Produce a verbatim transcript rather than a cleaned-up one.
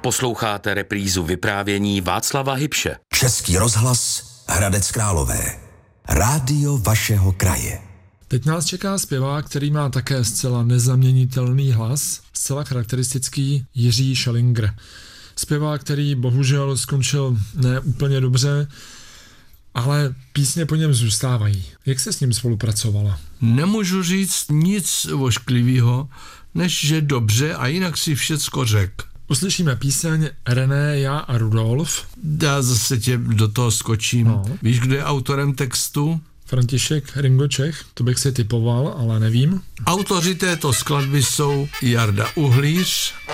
Posloucháte reprízu vyprávění Václava Hybše. Český rozhlas Hradec Králové. Rádio vašeho kraje. Teď nás čeká zpěvák, který má také zcela nezaměnitelný hlas, zcela charakteristický Jiří Šelinger. Zpěvák, který bohužel skončil ne úplně dobře, ale písně po něm zůstávají. Jak se s ním spolupracovala? Nemůžu říct nic ošklivého, než že dobře a jinak si všecko řek. Uslyšíme píseň René, já a Rudolf. Já zase tě do toho skočím. No. Víš, kdo je autorem textu? František Ringo Čech, to bych si typoval, ale nevím. Autoři této skladby jsou Jarda Uhlíř,